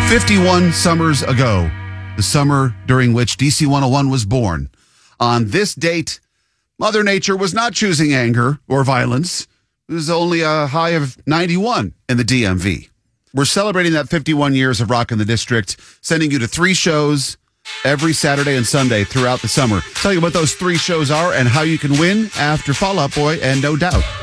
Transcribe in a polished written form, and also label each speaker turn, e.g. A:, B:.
A: 51 summers ago, the summer during which DC 101 was born. On this date, Mother Nature was not choosing anger or violence. It was only a high of 91 in the DMV. We're celebrating that 51 years of Rockin' the District, sending you to 3 shows every Saturday and Sunday throughout the summer. Tell you what those 3 shows are and how you can win after Fall Out Boy and No Doubt.